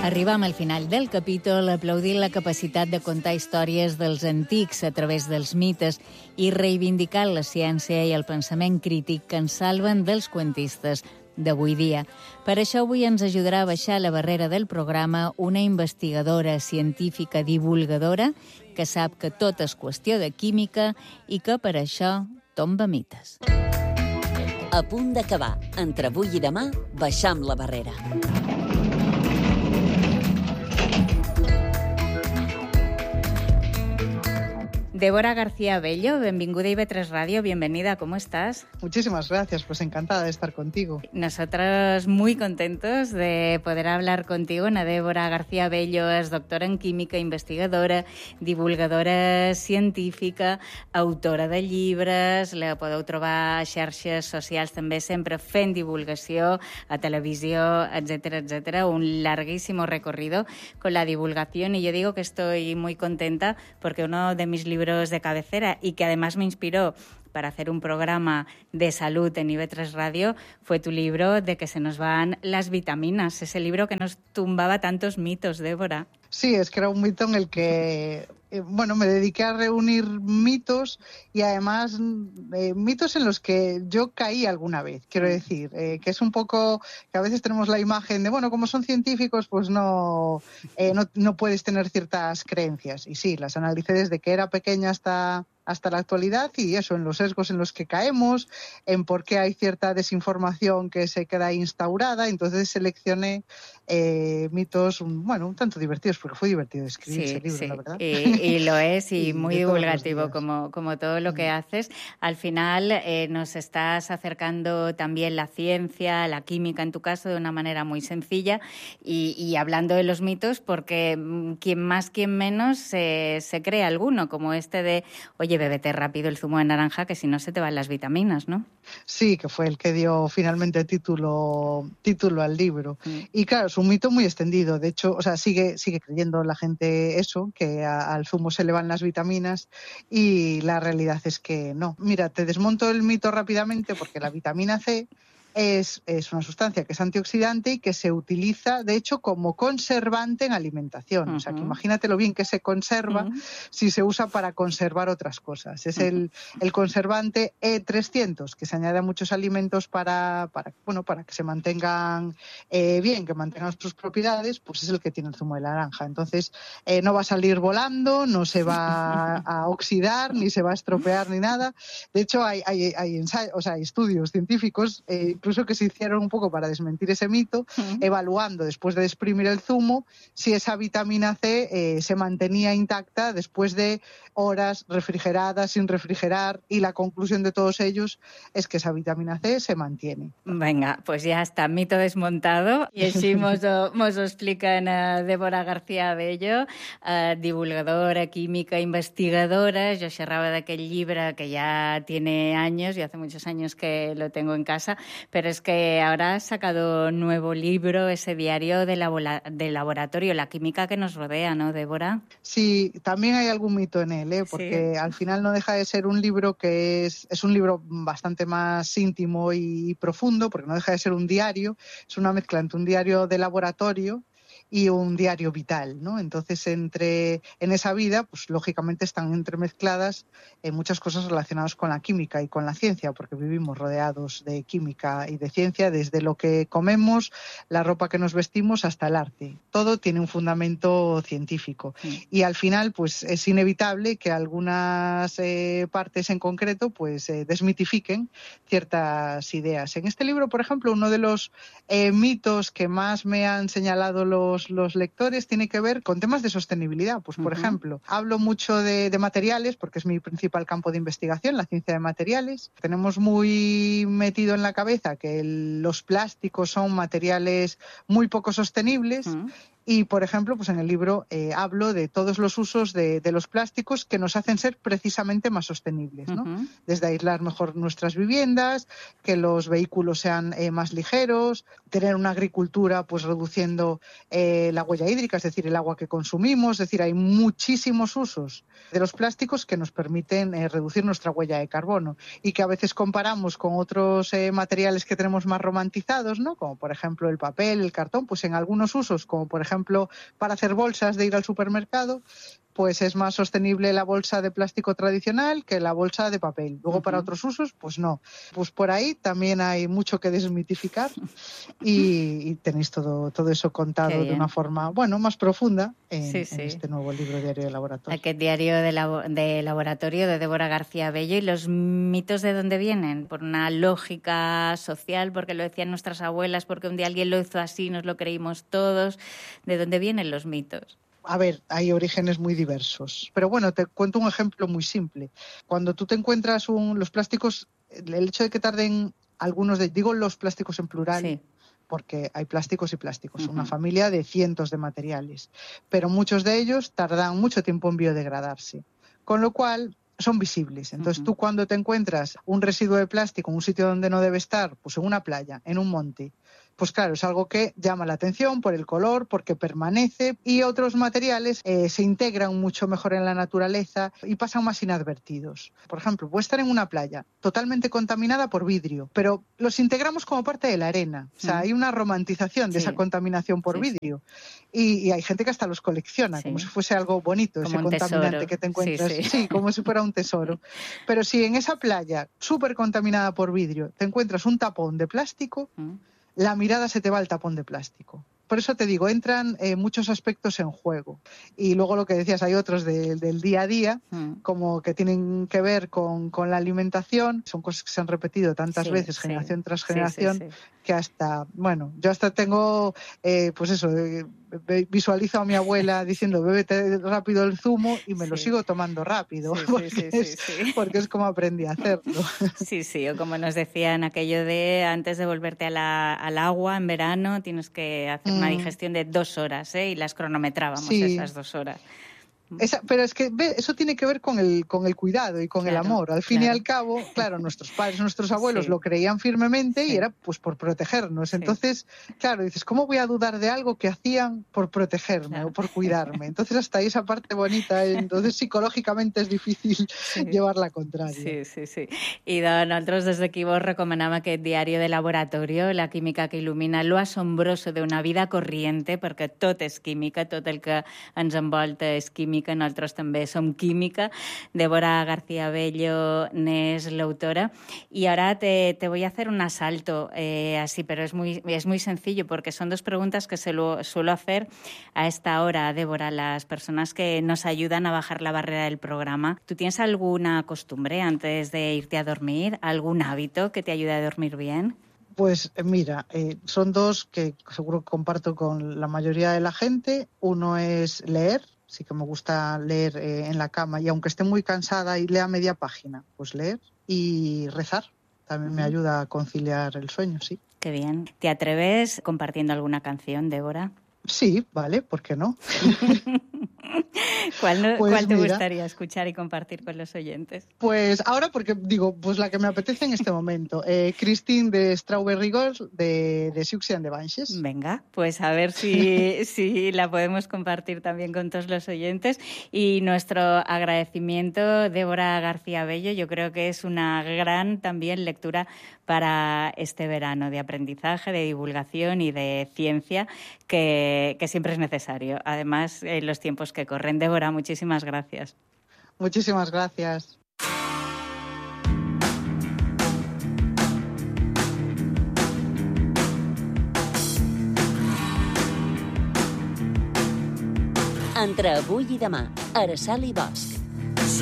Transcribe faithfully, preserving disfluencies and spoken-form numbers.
Arribam al final del capítol aplaudint la capacitat de contar històries dels antics a través dels mites i reivindicant la ciència i el pensament crític que ens salven dels cuentistes d'avui dia. Per això avui ens ajudarà a baixar la barrera del programa una investigadora científica divulgadora que sap que tot és qüestió de química i que per això tomba mites. A punt d'acabar. Entre avui i demà, baixam la barrera. Débora García Bello, benvinguda a I V tres Radio, bienvenida, ¿cómo estás? Muchísimas gracias, pues encantada de estar contigo. Nosotros muy contentos de poder hablar contigo. Ana Débora García Bello és doctora en química, investigadora, divulgadora científica, autora de llibres, la podeu trobar a xarxes socials també sempre fent divulgació, a televisió, etcétera, etcétera. Un larguísimo recorrido con la divulgación y yo digo que estoy muy contenta porque uno de mis libros de cabecera y que además me inspiró para hacer un programa de salud en I V tres Radio fue tu libro de que se nos van las vitaminas, ese libro que nos tumbaba tantos mitos, Débora. Sí, es que era un mito en el que, eh, bueno, me dediqué a reunir mitos y además eh, mitos en los que yo caí alguna vez, quiero decir, eh, que es un poco que a veces tenemos la imagen de, bueno, como son científicos, pues no, eh, no, no puedes tener ciertas creencias. Y sí, las analicé desde que era pequeña hasta... hasta la actualidad y eso, en los sesgos en los que caemos, en por qué hay cierta desinformación que se queda instaurada. Entonces seleccioné eh, mitos, bueno, un tanto divertidos, porque fue divertido escribir sí, ese libro, sí. la verdad. Y, y lo es, y, y muy divulgativo, como, como todo lo que haces. Al final eh, nos estás acercando también la ciencia, la química en tu caso, de una manera muy sencilla y, y hablando de los mitos, porque quien más, quien menos se, se cree alguno, como este de, oye, bébete rápido el zumo de naranja, que si no se te van las vitaminas, ¿no? Sí, que fue el que dio finalmente título, título al libro. Mm. Y claro, es un mito muy extendido. De hecho, o sea, sigue, sigue creyendo la gente eso, que a, al zumo se le van las vitaminas, y la realidad es que no. Mira, te desmonto el mito rápidamente porque la vitamina C Es, es una sustancia que es antioxidante y que se utiliza, de hecho, como conservante en alimentación. Uh-huh. O sea, que imagínate lo bien que se conserva uh-huh. si se usa para conservar otras cosas. Es uh-huh. el, el conservante E trescientos, que se añade a muchos alimentos para, para, bueno, para que se mantengan eh, bien, que mantengan sus propiedades, pues es el que tiene el zumo de naranja. Entonces, eh, no va a salir volando, no se va a oxidar, ni se va a estropear, ni nada. De hecho, hay, hay, hay, ensayos, o sea, hay estudios científicos eh, incluso que se hicieron un poco para desmentir ese mito, uh-huh. evaluando después de exprimir el zumo si esa vitamina C eh, se mantenía intacta después de horas refrigeradas, sin refrigerar, y la conclusión de todos ellos es que esa vitamina C se mantiene. Venga, pues ya está, mito desmontado. I així mos ho, mos ho expliquen uh, Débora García Bello, uh, divulgadora, química, investigadora. Yo xerraba d'aquell llibre que ya tiene años, y hace muchos años que lo tengo en casa, pero es que ahora has sacado un nuevo libro, ese diario de, labora- de laboratorio, la química que nos rodea, ¿no, Débora? Sí, también hay algún mito en él, ¿eh? Porque sí. Al final no deja de ser un libro que es, es un libro bastante más íntimo y profundo, porque no deja de ser un diario, es una mezcla entre un diario de laboratorio y un diario vital, ¿no? Entonces, entre en esa vida, pues lógicamente están entremezcladas eh, muchas cosas relacionadas con la química y con la ciencia, porque vivimos rodeados de química y de ciencia, desde lo que comemos, la ropa que nos vestimos, hasta el arte. Todo tiene un fundamento científico. Sí. Y al final, pues es inevitable que algunas eh, partes en concreto, pues eh, desmitifiquen ciertas ideas. En este libro, por ejemplo, uno de los eh, mitos que más me han señalado los los lectores tiene que ver con temas de sostenibilidad. Pues, por uh-huh. ejemplo, hablo mucho de, de materiales porque es mi principal campo de investigación, la ciencia de materiales. Tenemos muy metido en la cabeza que el, los plásticos son materiales muy poco sostenibles. Uh-huh. Y, por ejemplo, pues en el libro eh, hablo de todos los usos de, de los plásticos que nos hacen ser precisamente más sostenibles, ¿no? Uh-huh. Desde aislar mejor nuestras viviendas, que los vehículos sean eh, más ligeros, tener una agricultura pues reduciendo eh, la huella hídrica, es decir, el agua que consumimos. Es decir, hay muchísimos usos de los plásticos que nos permiten eh, reducir nuestra huella de carbono y que a veces comparamos con otros eh, materiales que tenemos más romantizados, ¿no? Como, por ejemplo, el papel, el cartón, pues en algunos usos, como por ejemplo ejemplo, para hacer bolsas de ir al supermercado, pues es más sostenible la bolsa de plástico tradicional que la bolsa de papel. Luego, uh-huh. para otros usos, pues no. Pues por ahí también hay mucho que desmitificar y, y tenéis todo, todo eso contado de una forma, bueno, más profunda en, sí, sí. en este nuevo libro, Diario de Laboratorio. Aquest diario de, labo- de laboratorio de Débora García Bello. ¿Y los mitos de dónde vienen? ¿Por una lógica social? ¿Porque lo decían nuestras abuelas? ¿Porque un día alguien lo hizo así, nos lo creímos todos? ¿De dónde vienen los mitos? A ver, hay orígenes muy diversos. Pero bueno, te cuento un ejemplo muy simple. Cuando tú te encuentras un, los plásticos, el hecho de que tarden algunos de... Digo los plásticos en plural, sí. porque hay plásticos y plásticos. Uh-huh. Una familia de cientos de materiales. Pero muchos de ellos tardan mucho tiempo en biodegradarse. Con lo cual son visibles. Entonces uh-huh. tú cuando te encuentras un residuo de plástico en un sitio donde no debe estar, pues en una playa, en un monte, pues claro, es algo que llama la atención por el color, porque permanece, y otros materiales eh, se integran mucho mejor en la naturaleza y pasan más inadvertidos. Por ejemplo, puede estar en una playa totalmente contaminada por vidrio, pero los integramos como parte de la arena. O sea, hay una romantización de sí. esa contaminación por sí, vidrio. Sí. Y, y hay gente que hasta los colecciona, sí. como si fuese algo bonito, como ese contaminante tesoro. Que te encuentras. Sí, sí. sí, como si fuera un tesoro. Pero si en esa playa súper contaminada por vidrio te encuentras un tapón de plástico, ¿Mm? La mirada se te va al tapón de plástico. Por eso te digo, entran eh, muchos aspectos en juego. Y luego lo que decías, hay otros de, del día a día, mm. como que tienen que ver con, con la alimentación. Son cosas que se han repetido tantas sí, veces, sí. generación tras generación, sí, sí, sí. que hasta, bueno, yo hasta tengo, eh, pues eso, eh, visualizo a mi abuela diciendo, bébete rápido el zumo, y me sí. lo sigo tomando rápido, sí, porque, sí, sí, es, sí, sí. porque es como aprendí a hacerlo. Sí, sí, o como nos decían, aquello de antes de volverte a la, al agua en verano, tienes que hacer mm. una digestión de dos horas, ¿eh? Y las cronometrábamos sí. esas dos horas. Esa, pero es que ve, eso tiene que ver con el, con el cuidado y con claro, el amor. Al fin claro. y al cabo, claro, nuestros padres, nuestros abuelos sí. lo creían firmemente sí. y era pues por protegernos. Sí. Entonces, claro, dices, ¿cómo voy a dudar de algo que hacían por protegerme claro. o por cuidarme? Entonces, hasta ahí esa parte bonita, entonces psicològicament és difícil sí. llevar la contraria. Sí, sí, sí. I doncs nosaltres des d'aquí vos recomanem aquest diari de laboratorio, la química que il·lumina lo asombroso de una vida corriente, perquè tot és química, tot el que ens envolta és química, nosaltres també som química. Débora García Bello n'és l'autora. Y ahora te, te voy a hacer un asalto eh, así, pero es muy, es muy sencillo porque son dos preguntas que se lo suelo hacer a esta hora, Débora, las personas que nos ayudan a bajar la barrera del programa. ¿Tú tienes alguna costumbre antes de irte a dormir? ¿Algún hábito que te ayude a dormir bien? Pues mira, eh, son dos que seguro que comparto con la mayoría de la gente. Uno es leer. Sí que me gusta leer eh, en la cama y aunque esté muy cansada y lea media página, pues leer y rezar. También uh-huh. me ayuda a conciliar el sueño, sí. Qué bien. ¿Te atreves compartiendo alguna canción, Débora? Sí, vale, ¿por qué no? ¿Cuál, no, pues ¿cuál te mira, gustaría escuchar y compartir con los oyentes? Pues ahora, porque digo, pues la que me apetece en este momento. Eh, Christine de Strawberry Girls de, de Siouxsie and the Banshees. Venga, pues a ver si, si la podemos compartir también con todos los oyentes. Y nuestro agradecimiento, Débora García Bello, yo creo que es una gran también lectura para este verano de aprendizaje, de divulgación y de ciencia que, que siempre es necesario. Además, en los tiempos que corren. Débora, muchísimas gracias. Muchísimas gracias. Entre avui i demà, Araceli Bosch.